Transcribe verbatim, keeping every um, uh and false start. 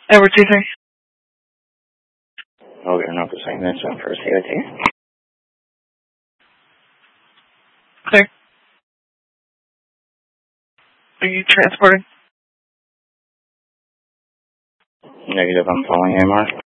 Edward two three. Okay, no, the same that's on first A O T. Clear. Are you transporting? Negative, I'm following A M R.